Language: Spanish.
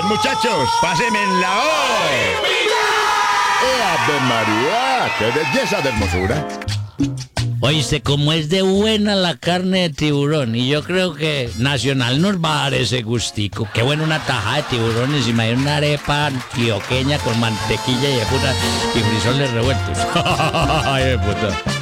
muchachos! ¡Pásenme la O! ¡Ave María! ¡Qué belleza de hermosura! Oíste, como es de buena la carne de tiburón, y yo creo que Nacional nos va a dar ese gustico. Qué bueno una tajada de tiburones, imagina una arepa antioqueña con mantequilla y frisoles revueltos. Ay, de puta.